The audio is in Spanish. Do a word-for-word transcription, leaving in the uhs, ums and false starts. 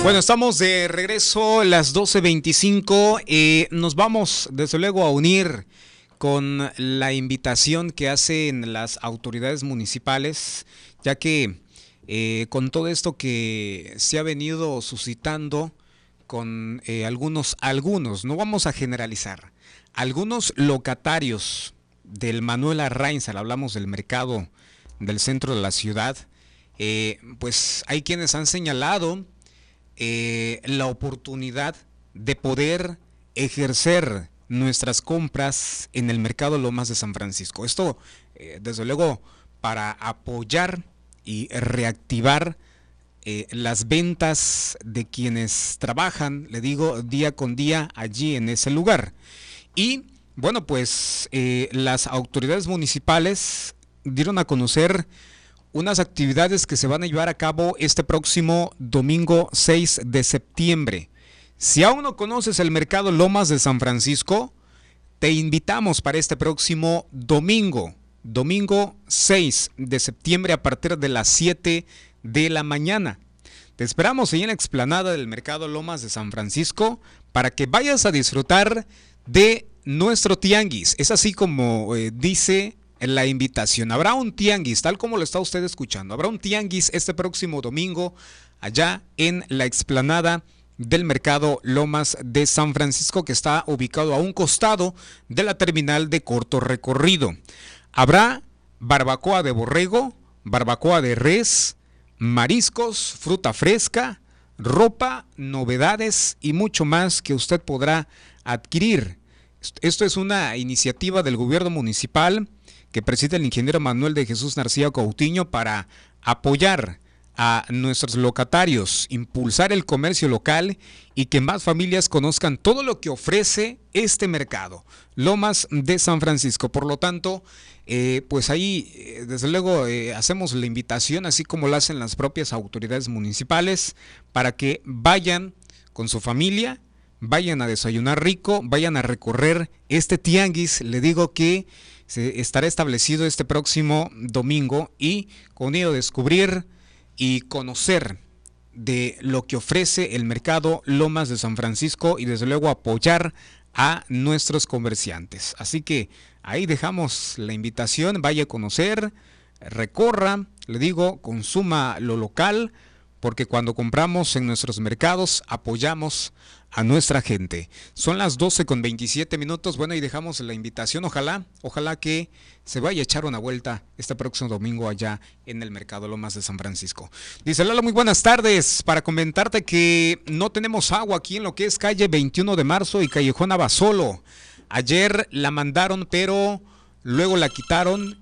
Bueno, estamos de regreso a las doce veinticinco. Eh, nos vamos desde luego a unir con la invitación que hacen las autoridades municipales, ya que eh, con todo esto que se ha venido suscitando con eh, algunos, algunos, no vamos a generalizar, algunos locatarios del Manuel Arrainzar, hablamos del mercado del centro de la ciudad, eh, pues hay quienes han señalado Eh, la oportunidad de poder ejercer nuestras compras en el mercado Lomas de San Francisco. Esto, eh, desde luego, para apoyar y reactivar eh, las ventas de quienes trabajan, le digo, día con día allí en ese lugar. Y, bueno, pues eh, las autoridades municipales dieron a conocer unas actividades que se van a llevar a cabo este próximo domingo seis de septiembre. Si aún no conoces el mercado Lomas de San Francisco, te invitamos para este próximo domingo, domingo seis de septiembre a partir de las siete de la mañana. Te esperamos ahí en la explanada del mercado Lomas de San Francisco para que vayas a disfrutar de nuestro tianguis. Es así como eh, dice en la invitación. Habrá un tianguis, tal como lo está usted escuchando. Habrá un tianguis este próximo domingo allá en la explanada del mercado Lomas de San Francisco, que está ubicado a un costado de la terminal de corto recorrido. Habrá barbacoa de borrego, barbacoa de res, mariscos, fruta fresca, ropa, novedades y mucho más que usted podrá adquirir. Esto es una iniciativa del gobierno municipal que preside el ingeniero Manuel de Jesús Narcía Coutinho para apoyar a nuestros locatarios, impulsar el comercio local y que más familias conozcan todo lo que ofrece este mercado, Lomas de San Francisco. Por lo tanto, eh, pues ahí, eh, desde luego, eh, hacemos la invitación, así como lo hacen las propias autoridades municipales, para que vayan con su familia, vayan a desayunar rico, vayan a recorrer este tianguis. Le digo que se estará establecido este próximo domingo y con ello descubrir y conocer de lo que ofrece el mercado Lomas de San Francisco y desde luego apoyar a nuestros comerciantes. Así que ahí dejamos la invitación, vaya a conocer, recorra, le digo, consuma lo local, porque cuando compramos en nuestros mercados apoyamos a nuestra gente. Son las doce con veintisiete minutos. Bueno, y dejamos la invitación. Ojalá, ojalá que se vaya a echar una vuelta este próximo domingo allá en el mercado Lomas de San Francisco. Dice Lalo, muy buenas tardes. Para comentarte que no tenemos agua aquí en lo que es calle veintiuno de marzo y Callejón Abasolo. Ayer la mandaron, pero luego la quitaron